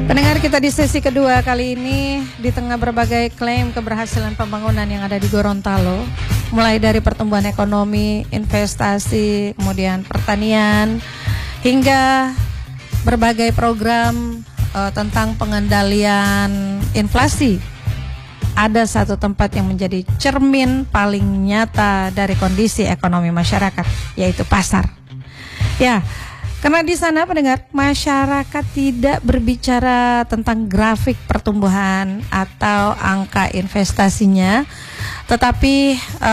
Pendengar kita di sesi kedua kali ini, di tengah berbagai klaim keberhasilan pembangunan yang ada di Gorontalo, mulai dari pertumbuhan ekonomi, investasi, kemudian pertanian, hingga berbagai program tentang pengendalian inflasi. Ada satu tempat yang menjadi cermin paling nyata dari kondisi ekonomi masyarakat, yaitu pasar. Ya, karena di sana pendengar, masyarakat tidak berbicara tentang grafik pertumbuhan atau angka investasinya, tetapi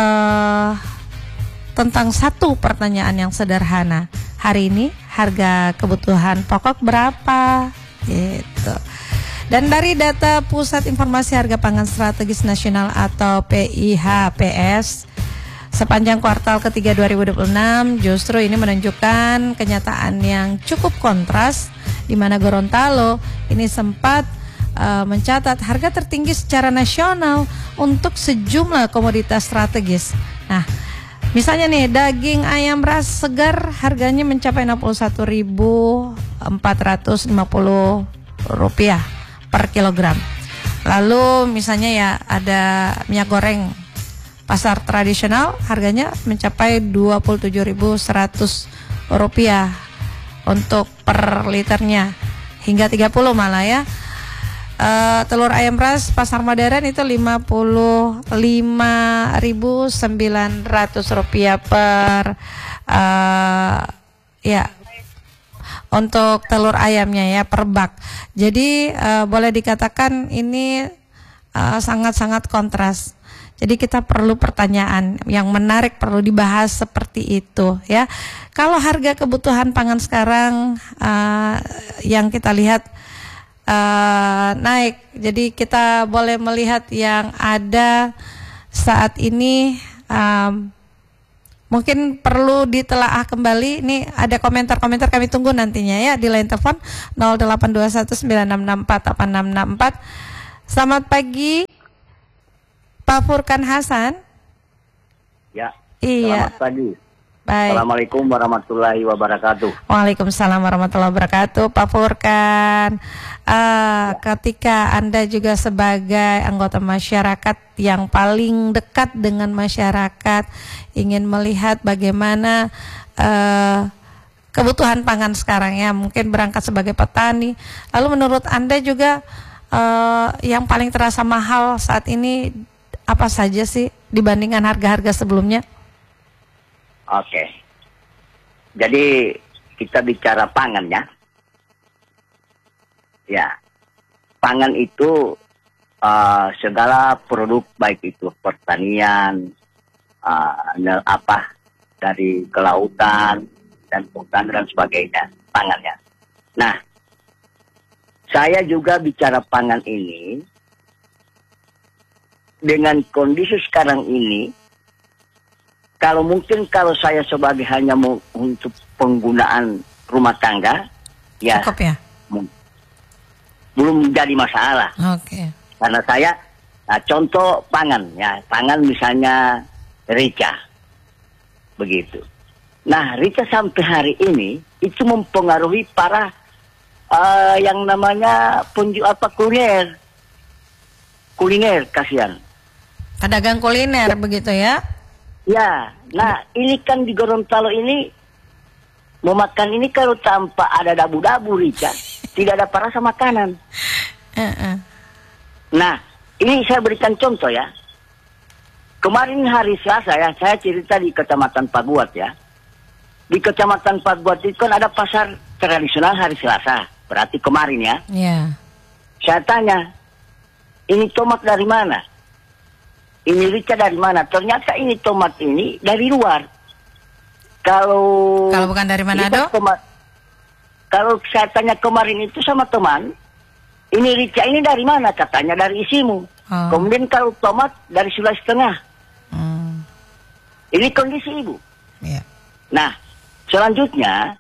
tentang satu pertanyaan yang sederhana. Hari ini harga kebutuhan pokok berapa? Gitu. Dan dari data Pusat Informasi Harga Pangan Strategis Nasional atau PIHPS, sepanjang kuartal ketiga 2026 justru ini menunjukkan kenyataan yang cukup kontras, di mana Gorontalo ini sempat mencatat harga tertinggi secara nasional untuk sejumlah komoditas strategis. Nah, misalnya nih, daging ayam ras segar harganya mencapai Rp61.450 per kilogram. Lalu misalnya ya ada minyak goreng pasar tradisional harganya mencapai Rp27.100 untuk per liternya, hingga 30 malah ya. Telur ayam ras pasar modern itu Rp55.900 per ya untuk telur ayamnya ya, per bak. Jadi boleh dikatakan ini sangat-sangat kontras. Jadi kita perlu pertanyaan yang menarik, perlu dibahas seperti itu ya. Kalau harga kebutuhan pangan sekarang yang kita lihat naik, jadi kita boleh melihat yang ada saat ini mungkin perlu ditelaah kembali. Ini ada komentar-komentar, kami tunggu nantinya ya di line telepon 082196648664. Selamat pagi, Pak Furkan Hasan. Ya, iya. Selamat pagi. Baik. Assalamualaikum warahmatullahi wabarakatuh. Waalaikumsalam warahmatullahi wabarakatuh, Pak Furkan. Ketika Anda juga sebagai anggota masyarakat yang paling dekat dengan masyarakat, ingin melihat bagaimana kebutuhan pangan sekarang ya, mungkin berangkat sebagai petani. Lalu menurut Anda juga yang paling terasa mahal saat ini apa saja sih dibandingkan harga-harga sebelumnya? Oke. Jadi kita bicara pangan ya. Ya, pangan itu segala produk, baik itu pertanian, dari kelautan dan hutan dan sebagainya, pangannya. Nah, saya juga bicara pangan ini dengan kondisi sekarang ini. Kalau saya sebagai hanya untuk penggunaan rumah tangga, ya, cukup ya? Belum jadi masalah. Oke. Karena saya, contoh pangan, ya, pangan misalnya rica, begitu. Nah, rica sampai hari ini itu mempengaruhi para yang namanya kuliner, kasihan. Pedagang kuliner begitu ya? Ya, nah ini kan di Gorontalo ini memakan ini kalau tanpa ada dabu-dabu rica, tidak ada rasa makanan. Nah, ini saya berikan contoh ya. Kemarin hari Selasa ya, saya cerita di Kecamatan Paguat ya. Di Kecamatan Paguat itu kan ada pasar tradisional hari Selasa, berarti kemarin ya. Iya. Saya tanya, ini tomat dari mana? Ini rica dari mana? Ternyata ini tomat ini dari luar. Kalau bukan dari Manado? Kalau saya tanya kemarin itu sama teman, ini rica ini dari mana? Katanya dari Isimu. Oh. Kemudian kalau tomat dari Sulawesi Tengah. Ini kondisi ibu. Yeah. Nah, selanjutnya,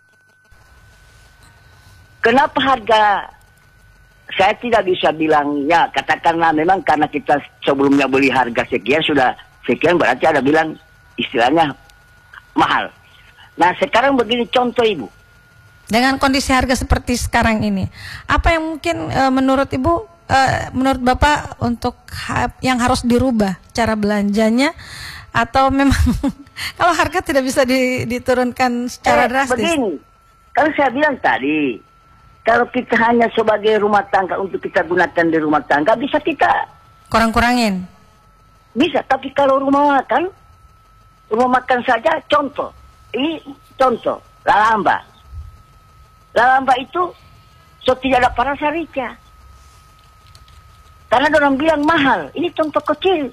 kenapa harga? Saya tidak bisa bilang, ya katakanlah memang karena kita sebelumnya beli harga sekian, sudah sekian berarti ada bilang istilahnya mahal. Nah sekarang begini contoh ibu. Dengan kondisi harga seperti sekarang ini, apa yang mungkin menurut Ibu, menurut Bapak untuk yang harus dirubah cara belanjanya, atau memang kalau harga tidak bisa diturunkan secara drastis? Begini, kalau saya bilang tadi, kalau kita hanya sebagai rumah tangga untuk kita gunakan di rumah tangga, bisa kita kurang-kurangin. Bisa, tapi kalau rumah makan saja, contoh, ini contoh, lalamba. Lalamba itu so tidak ada rasa rica. Karena orang bilang mahal, ini contoh kecil.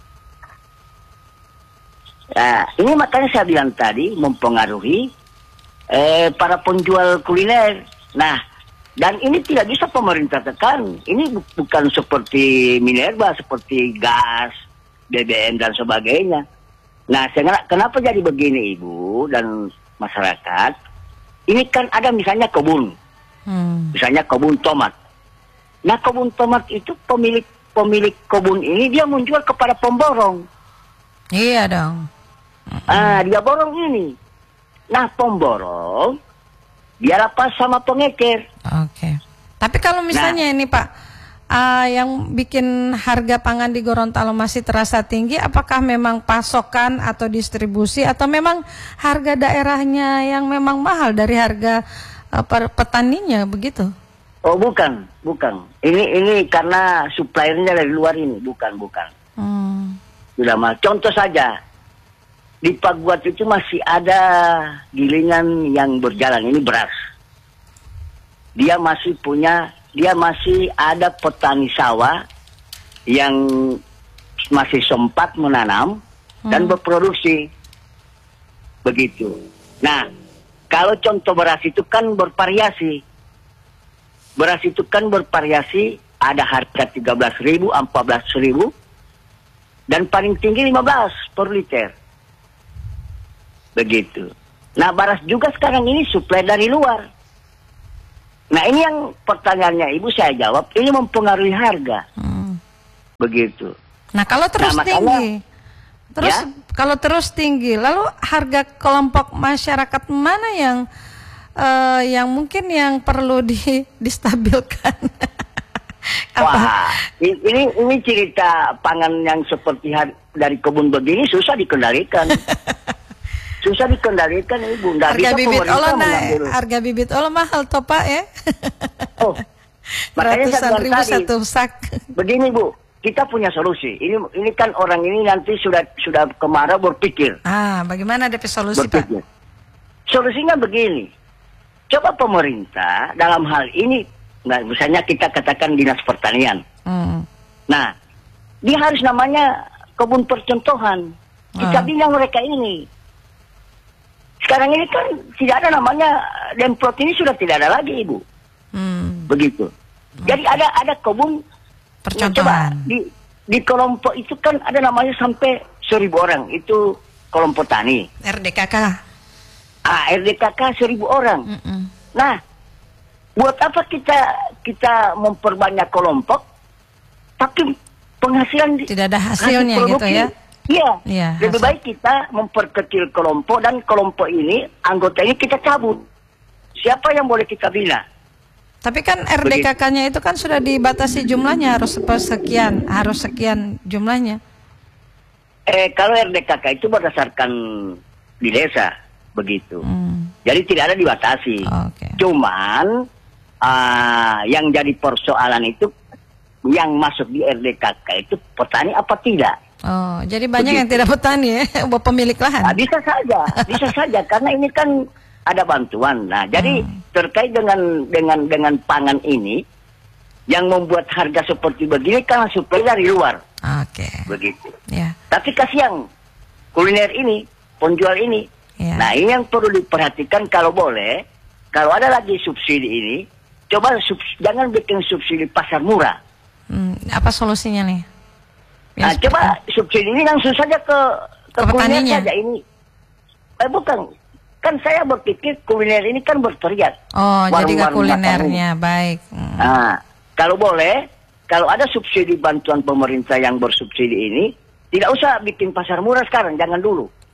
Nah, ini makanya saya bilang tadi mempengaruhi para penjual kuliner. Nah, dan ini tidak bisa pemerintah tekan. Ini bukan seperti Minerba, seperti gas, BBM dan sebagainya. Nah, kenapa jadi begini Ibu dan masyarakat? Ini kan ada misalnya kebun, misalnya kebun tomat. Nah, kebun tomat itu pemilik kebun ini dia menjual kepada pemborong. Iya dong. Dia borong ini. Nah, pemborong dia lepas sama pengecer. Oke. Tapi kalau misalnya ini Pak, yang bikin harga pangan di Gorontalo masih terasa tinggi, apakah memang pasokan atau distribusi, atau memang harga daerahnya yang memang mahal dari harga petaninya begitu? Oh, bukan. Ini karena suppliernya dari luar ini, bukan. Sudah mahal. Contoh saja, di Paguat itu masih ada gilingan yang berjalan, ini beras. Dia masih ada petani sawah yang masih sempat menanam dan berproduksi. Begitu. Nah, kalau contoh beras itu kan bervariasi. Ada harga 13.000, 14.000 dan paling tinggi 15 per liter. Begitu. Nah, beras juga sekarang ini suplai dari luar. Nah, ini yang pertanyaannya Ibu saya jawab, ini mempengaruhi harga. Begitu. Nah, kalau terus tinggi, kalau terus tinggi, lalu harga kelompok masyarakat mana yang mungkin yang perlu distabilkan? Wah, ini cerita pangan yang seperti dari kebun begini susah dikendalikan. Ibu. Harga bibit olah naik, harga bibit olah mahal toh Pak ya. Oh, makanya saya bilang tadi, satu sak. Begini Bu, kita punya solusi. Ini kan orang ini nanti sudah kemarau berpikir. Bagaimana ada solusi Pak? Solusinya begini. Coba pemerintah dalam hal ini, misalnya kita katakan Dinas Pertanian. Nah, dia harus namanya kebun percontohan. Kita bilang mereka ini. Sekarang ini kan tidak ada namanya Demplot, ini sudah tidak ada lagi Ibu. Begitu. Jadi ada kebun percontohan. Coba di kelompok itu kan ada namanya sampai 1.000 orang. Itu kelompok tani. RDKK. RDKK 1.000 orang. Nah, buat apa kita memperbanyak kelompok tapi penghasilan tidak ada hasilnya gitu ya? Iya, lebih baik kita memperkecil kelompok, dan kelompok ini, anggota ini kita cabut. Siapa yang boleh kita bina? Tapi kan RDKK-nya itu kan sudah dibatasi jumlahnya, harus sekian jumlahnya. Kalau RDKK itu berdasarkan di desa, begitu. Jadi tidak ada dibatasi. Cuman yang jadi persoalan itu, yang masuk di RDKK itu petani apa tidak? Oh, jadi banyak yang tidak petani ya, pemilik lahan. Bisa saja karena ini kan ada bantuan. Nah, jadi terkait dengan pangan ini yang membuat harga seperti begini karena suplai dari luar. Begitu. Tapi kasihan kuliner ini, penjual ini. Nah, ini yang perlu diperhatikan. Kalau boleh, kalau ada lagi subsidi ini, coba jangan bikin subsidi pasar murah. Apa solusinya nih? Nah, coba subsidi ini langsung saja ke kuliner saja ini. Bukan. Kan saya berpikir kuliner ini kan berteriak. Jadi ke kulinernya, baik. Nah, kalau boleh, kalau ada subsidi bantuan pemerintah yang bersubsidi ini, tidak usah bikin pasar murah sekarang, jangan dulu.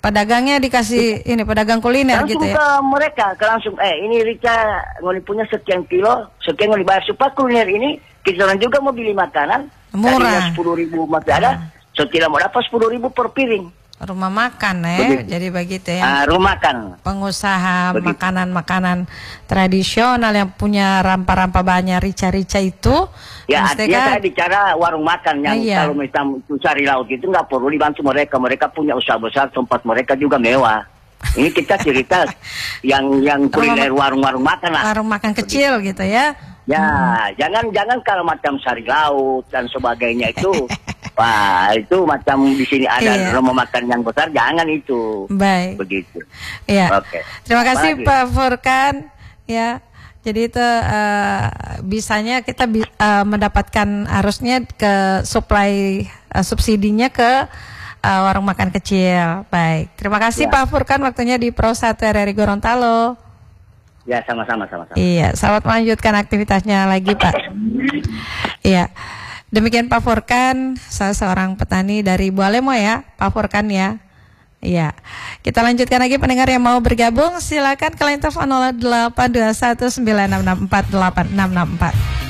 Pedagangnya dikasih ini pedagang kuliner langsung gitu ya. ke mereka, langsung ini Rica ngoni punya sekian kilo, sekian ngoni bayar supaya kuliner ini kita orang juga mau beli makanan. Murah. 10.000 masih ada, so tidak mau dapat 10.000 per piring. Rumah makan jadi begitu ya. Rumah makan. Pengusaha makanan-makanan tradisional yang punya rempah-rempah banyak rica-rica itu. Ya, artinya saya bicara warung makan yang kalau misalnya cari laut itu nggak perlu dibantu mereka. Mereka punya usaha besar, tempat mereka juga mewah. Ini kita cerita yang kuliner warung-warung makan lah. Warung makan kecil gitu ya. Ya, jangan kalau macam sari laut dan sebagainya itu. Wah, itu macam di sini ada rumah makan yang besar, jangan itu. Baik. Begitu. Iya. Oke. Terima kasih Pak Furkan ya. Jadi itu bisanya kita mendapatkan harusnya ke suplai subsidinya ke warung makan kecil. Baik, terima kasih Pak Furkan waktunya di Pro 1 RRI Gorontalo. Ya, sama-sama. Iya, selamat melanjutkan aktivitasnya lagi Pak. Iya, demikian Pak Furkan, salah seorang petani dari Bualemo ya, Pak Furkan ya. Iya, kita lanjutkan lagi pendengar yang mau bergabung silakan ke line telepon 0821 9664 8664.